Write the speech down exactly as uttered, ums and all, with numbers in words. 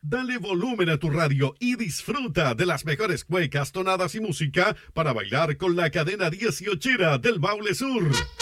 Dale volumen a tu radio y disfruta de las mejores cuecas, tonadas y música para bailar con la cadena dieciochera del Maule Sur.